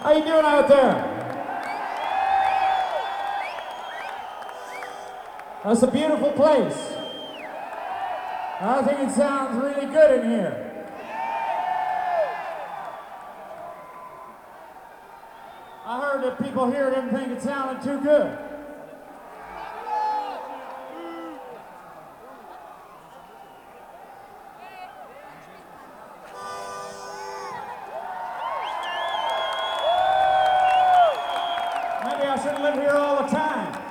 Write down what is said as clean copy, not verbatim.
How you doing out there? That's a beautiful place. I think it sounds really good in here. I heard that people here didn't think it sounded too good. Maybe I should live here all the time.